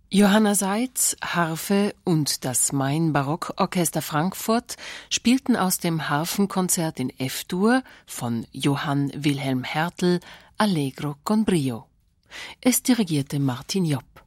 Johanna Seitz, Harfe und das Main-Barockorchester Frankfurt spielten aus dem Harfenkonzert in F-Dur von Johann Wilhelm Hertel Allegro con brio. Es dirigierte Martin Jopp.